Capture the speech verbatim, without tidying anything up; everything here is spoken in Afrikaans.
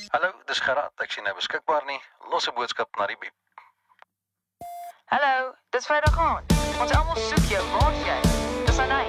Hallo, dis Gerard. Ek sien nou beskikbaar nie. Los 'n boodskap na die biep. Hallo, dis Vrydag aand. Ons almal soek jou, waar's jy? Dis aan hy.